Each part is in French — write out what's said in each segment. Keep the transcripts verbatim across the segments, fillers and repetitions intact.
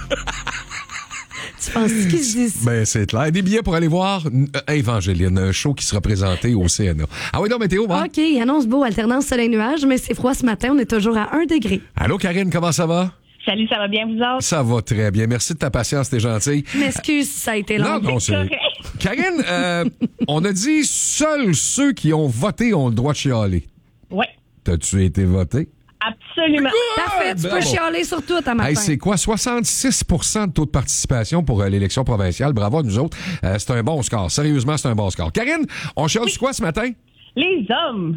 Tu penses qu'ils se disent? Ben, c'est clair. Des billets pour aller voir euh, Evangeline, un show qui sera présenté au C N A. Ah oui, non, météo, hein? OK, il annonce beau, alternance soleil-nuage, mais c'est froid ce matin. On est toujours à un degré. Allô, Karine, comment ça va? Salut, ça va bien, vous autres? Ça va très bien. Merci de ta patience, t'es gentil. Je m'excuse si ça a été long. Non, non, c'est... Karine, euh, on a dit seuls ceux qui ont voté ont le droit de chialer. Oui. T'as-tu été voté? Absolument. Parfait, tu Bravo. peux chialer sur tout à matin. Hey, c'est quoi? soixante-six pour cent de taux de participation pour euh, l'élection provinciale. Bravo à nous autres. Euh, c'est un bon score. Sérieusement, c'est un bon score. Karine, on chiale sur quoi ce matin? Les hommes.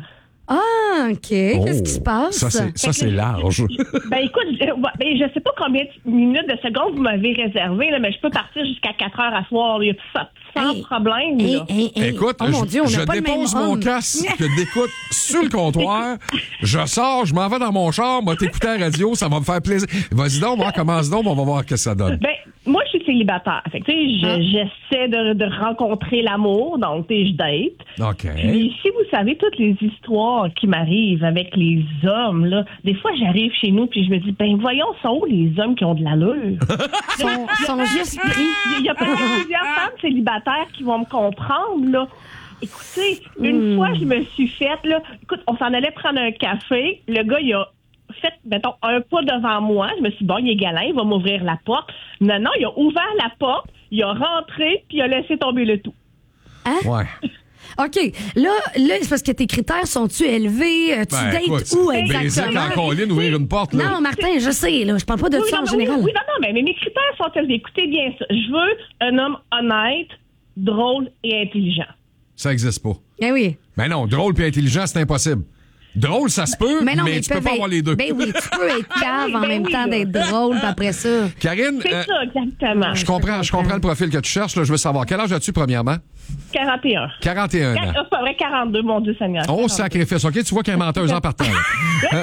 Ah, OK. Qu'est-ce Oh, qui se passe? Ça, c'est, ça, c'est large. Ben écoute, je, ben, je sais pas combien de minutes de secondes vous m'avez réservé, là, mais je peux partir jusqu'à quatre heures à soir. Il y a ça, sans Hey, problème. Hey, là. hey, hey. Écoute, Oh, mon je, Dieu, on je n'a pas le même dépose mon homme. casque d'écoute sur le comptoir. Je sors, je m'en vais dans mon char, moi t'écouter à la radio, ça va me faire plaisir. Vas-y donc, moi, commence donc, on va voir ce que ça donne. Ben, moi, je suis célibataire. Fait que, tu sais, je- Ah. j'essaie de, de rencontrer l'amour, donc, tu sais, je date. OK. Puis, si vous savez toutes les histoires qui m'arrivent avec les hommes, là, des fois, j'arrive chez nous puis je me dis, ben, voyons, sont où les hommes qui ont de l'allure? Ils sont, sont juste pris. Il y a peut-être plusieurs femmes célibataires qui vont me comprendre, là. Écoutez, une Hmm. fois, je me suis faite, là, écoute, on s'en allait prendre un café. Le gars, il a fait, mettons, un pas devant moi. Je me suis dit, bon, il est galant, il va m'ouvrir la porte. Non, non, il a ouvert la porte, il a rentré, puis il a laissé tomber le tout. Ouais. OK. Là, là c'est parce que tes critères sont-tu élevés? Euh, Tu Ben, dates écoute, où baiser exactement? quand colline, ouvrir une porte, là. Non, Martin, je sais, là. Je parle pas de Oui, ça non, en mais général. oui, oui, non, non, mais, mais mes critères sont élevés. Écoutez bien ça. Je veux un homme honnête, drôle et intelligent. Ça existe pas. Ben oui. Mais non, drôle puis intelligent, c'est impossible. Drôle, ça se peut, mais, non, tu ils peux peuvent pas être- avoir les deux. Ben oui, tu peux être cave en Ben même oui, temps là. d'être drôle, puis après ça. Karine, C'est euh, ça, exactement. je comprends, je comprends le profil que tu cherches. Là, je veux savoir, quel âge as-tu, premièrement? quarante et un. quarante et un ans. Ah, c'est pas vrai, quarante-deux, mon Dieu Seigneur. Oh, quarante-deux. sacrifice. OK, tu vois qu'il y a un menteuse en partant. là.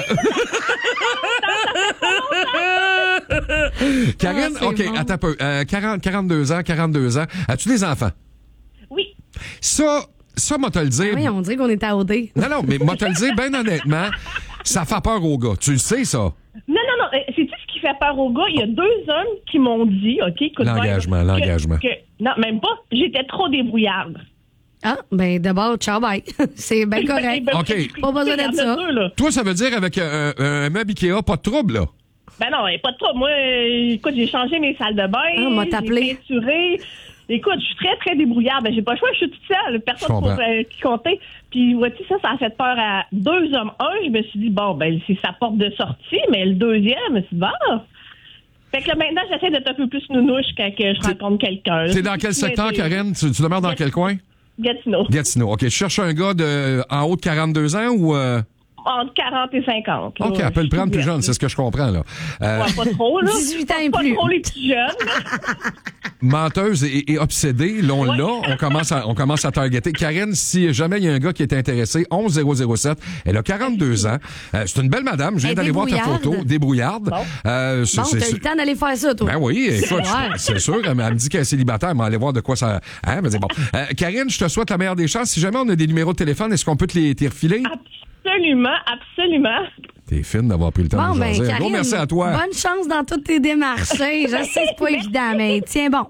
Karine, Ah, c'est OK, bon. attends un peu. Euh, quarante, quarante-deux ans, quarante-deux ans. As-tu des enfants? Oui. Ça, ça, moi te le dire. Oui, on dirait qu'on est à O D. Non, non, mais moi te le dire, bien honnêtement, ça fait peur aux gars. Tu le sais, ça? Non, non, non. euh, C'est-tu ce qui fait peur aux gars? Il y a deux hommes qui m'ont dit, OK, écoute, L'engagement, que- l'engagement. que- non, même pas. J'étais trop débrouillarde. Ah, ben d'abord, ciao, bye. C'est bien correct. Ben, ben, OK. écoutez, Pas besoin il y en de a ça. deux, là. Toi, ça veut dire avec un, un, un meuble Ikea, pas de trouble, là? Ben non, pas de trouble. Moi, euh, écoute, j'ai changé mes salles de bain. Ah, on m'a j'ai t'appelé. peinturé. Écoute, je suis très, très débrouillarde. Ben, j'ai pas le choix, je suis toute seule. Je Personne comprends. pour euh, qui compter. Puis, vois-tu, ça, ça a fait peur à deux hommes. Un, je me suis dit, bon, ben, c'est sa porte de sortie, mais le deuxième, je me suis dit, bon. Fait que là, maintenant, j'essaie d'être un peu plus nounouche quand que je rencontre quelqu'un. T'es dans quel secteur, Karine? Tu, tu demeures dans quel coin? Gatineau. Gatineau. OK, je cherche un gars de en haut de quarante-deux ans ou... euh, Entre quarante et cinquante. là. OK, elle peut le prendre plus Je suis jeune, c'est ce que je comprends, là. Euh, ouverte. Ouais, pas trop, là. dix-huit ans et Pas plus. trop les petits jeunes. menteuse et, et obsédée, là, on Ouais. l'a. On commence à, on commence à targeter. Karine, si jamais il y a un gars qui est intéressé, onze zéro zéro sept. Elle a quarante-deux ans. Euh, c'est une belle madame. Je viens Elle est d'aller voir ta débrouillarde. photo. Débrouillarde. Bon. Euh, c'est- Bon, c'est- t'as eu le temps d'aller faire ça, toi. Ben oui, écoute, Ouais. c'est sûr. Elle, elle me dit qu'elle est célibataire, mais aller voir de quoi ça. Hein, mais c'est bon. Euh, Karine, je te souhaite la meilleure des chances. Si jamais on a des numéros de téléphone, est-ce qu'on peut te les t'y refiler? Absolument, absolument. T'es fine d'avoir pris le temps Bon, de ben, nous en dire. Karine, Gros merci à toi. bonne chance dans toutes tes démarches. Hein. Je sais, c'est pas évident, mais tiens bon.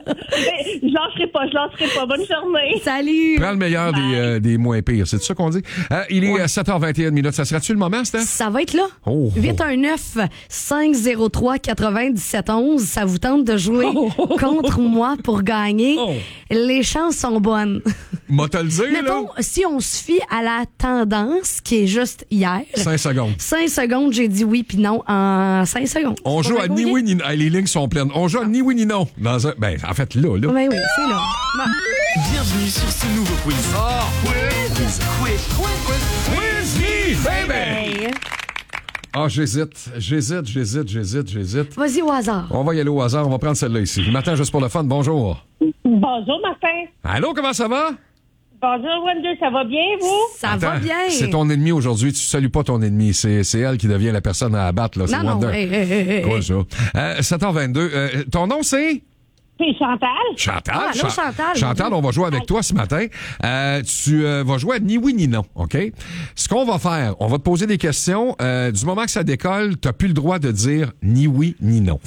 Je lâcherai pas, je lâcherai pas. Bonne journée. Salut. Prends le meilleur des, euh, des moins pires. C'est ça qu'on dit? Euh, il est à sept heures vingt et une minutes. Ça sera-tu le moment, Steph? Ça va être là. Oh, oh. huit un neuf, cinq zéro trois, quatre-vingt-dix-sept onze. Ça vous tente de jouer contre moi pour gagner? Oh. Les chances sont bonnes. M'a te le dire, là? Mettons, si on se fie à la tendance qui est juste hier, Cinq secondes. cinq secondes, j'ai dit oui puis non en cinq secondes. On C'est joue pas à bien ni compliqué? oui ni non. Hey, les lignes sont pleines. On joue à ni oui ni non. Dans un... Ben, en fait, là, là. Ben oui, c'est là. Bienvenue sur ce nouveau quiz. Ah, Quiz, quiz, quiz, Quiz me, baby! Hey. Ah, j'hésite, j'hésite, j'hésite, j'hésite, j'hésite. Vas-y au hasard. On va y aller au hasard. On va prendre celle-là ici. Le matin, juste pour le fun. Bonjour. Bonjour, Martin. Allô, comment ça va? Bonjour, Wender. Ça va bien, vous? Ça va Attends, bien. C'est ton ennemi aujourd'hui. Tu salues pas ton ennemi. C'est, c'est elle qui devient la personne à abattre, là. C'est Non, non. Wonder. Hey, hey, hey, hey. Quoi, ça? Euh, sept heures vingt-deux. Euh, ton nom, c'est? C'est Chantal. Chantal. Ah, allô, Cha- Chantal. Chantal, on va jouer avec toi ce matin. Euh, tu euh, vas jouer à ni oui ni non, OK? Ce qu'on va faire, on va te poser des questions. Euh, du moment que ça décolle, t'as plus le droit de dire ni oui ni non.